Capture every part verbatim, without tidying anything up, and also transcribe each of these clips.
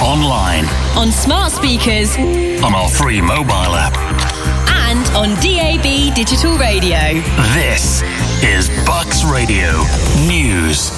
online, on smart speakers, on our free mobile app, and on D A B digital radio. This is Bucks Radio News.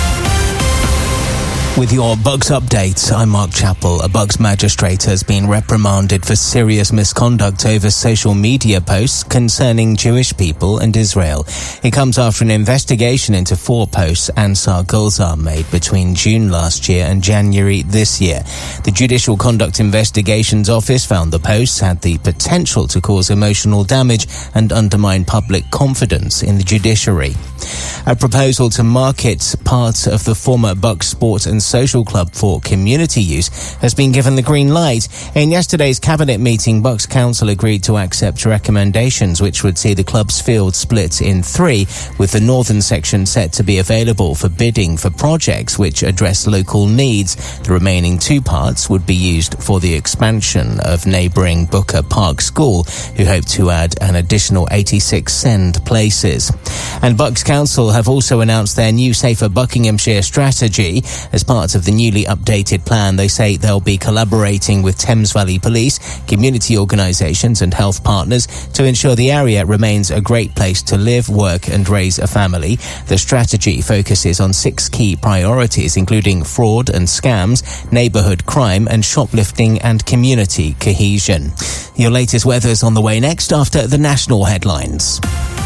With your Bucks updates, I'm Mark Chappell. A Bucks magistrate has been reprimanded for serious misconduct over social media posts concerning Jewish people and Israel. It comes after an investigation into four posts Ansar Gulzar made between June last year and January this year. The Judicial Conduct Investigations Office found the posts had the potential to cause emotional damage and undermine public confidence in the judiciary. A proposal to market part of the former Bucks Sports and Social Club for community use has been given the green light. In yesterday's cabinet meeting, Bucks Council agreed to accept recommendations which would see the club's field split in three, with the northern section set to be available for bidding for projects which address local needs. The remaining two parts would be used for the expansion of neighbouring Booker Park School, who hope to add an additional eighty-six send places. And Bucks Council have also announced their new Safer Buckinghamshire strategy. As part of the newly updated plan, they say they'll be collaborating with Thames Valley Police, community organisations and health partners to ensure the area remains a great place to live, work and raise a family. The strategy focuses on six key priorities, including fraud and scams, neighbourhood crime and shoplifting and community cohesion. Your latest weather's on the way next after the national headlines.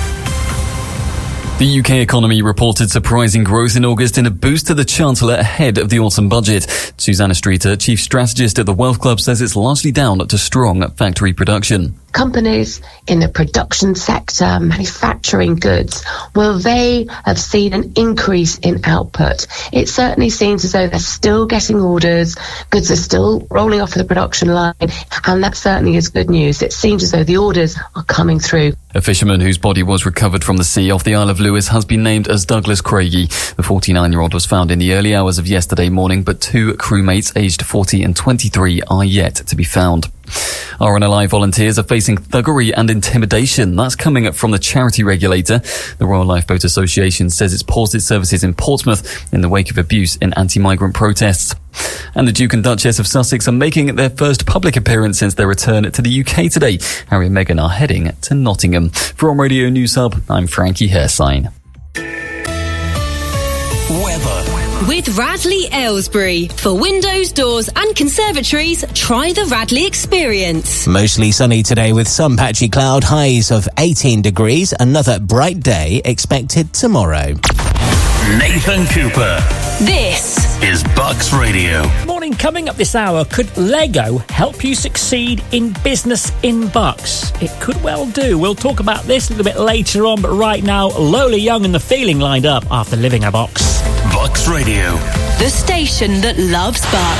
The U K economy reported surprising growth in August in a boost to the Chancellor ahead of the autumn budget. Susanna Streeter, Chief Strategist at the Wealth Club, says it's largely down to strong factory production. Companies in the production sector, manufacturing goods, well, they have seen an increase in output. It certainly seems as though they're still getting orders, goods are still rolling off of the production line, and that certainly is good news. It seems as though the orders are coming through. A fisherman whose body was recovered from the sea off the Isle of Lewis has been named as Douglas Craigie. The forty-nine-year-old was found in the early hours of yesterday morning, but two crewmates aged forty and twenty-three are yet to be found. R N L I volunteers are facing thuggery and intimidation. That's coming up from the charity regulator. The Royal Lifeboat Association says it's paused its services in Portsmouth in the wake of abuse in anti-migrant protests. And the Duke and Duchess of Sussex are making their first public appearance since their return to the U K today. Harry and Meghan are heading to Nottingham. From Radio News Hub, I'm Frankie Hairsign. Weather. With Radley Aylesbury. For windows, doors and conservatories, try the Radley experience. Mostly sunny today with some patchy cloud, highs of eighteen degrees. Another bright day expected tomorrow. Nathan Cooper. This is Bucks Radio. Morning. Coming up this hour, could Lego help you succeed in business in Bucks? It could well do. We'll talk about this a little bit later on, but right now, Lola Young and The Feeling lined up after Living a Box. Bucks Radio. The station that loves Bucks.